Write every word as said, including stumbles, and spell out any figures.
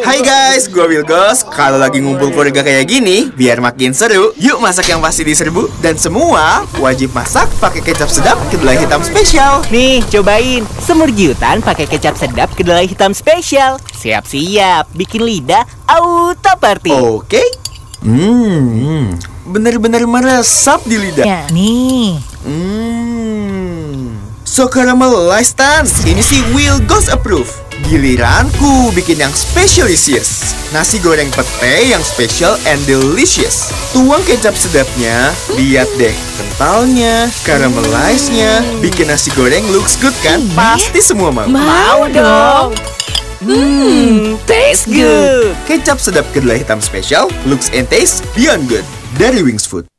Hai guys, gue Wilgos. Kalau lagi ngumpul keluarga kayak gini, biar makin seru, yuk masak yang pasti diserbu. Dan semua wajib masak pakai kecap sedap kedelai hitam spesial. Nih, cobain semur giutan pakai kecap sedap kedelai hitam spesial. Siap-siap, bikin lidah auto party. Oke. Hmm, bener-bener meresap di lidah. Ya, nih. Hmm, so caramelized tan. Ini sih Wilgos approve. Giliranku bikin yang specialisious. Nasi goreng pete yang special and delicious. Tuang kecap sedapnya, lihat deh kentalnya, caramelized-nya. Bikin nasi goreng looks good kan? Pasti semua mau. Mau dong. Hmm, taste good. Kecap sedap kedelai hitam spesial, looks and taste beyond good. Dari Wings Food.